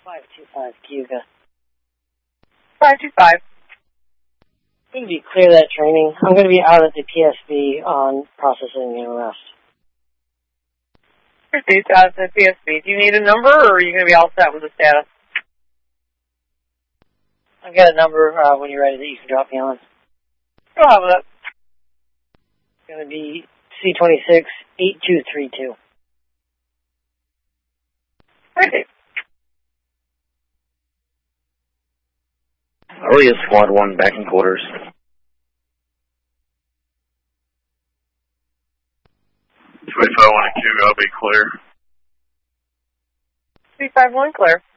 525 Cayuga. 525. Going to be clear that training. I'm going to be out at the PSB on processing the arrest. Proceed out at the PSB. Do you need a number, or are you going to be all set with the status? I've got a number when you're ready that you can drop me on. Go ahead with it. It's going to be C26-8232. Okay. Aurelia Squad 1 back in quarters. 351 and Q, I'll be clear. 351 clear.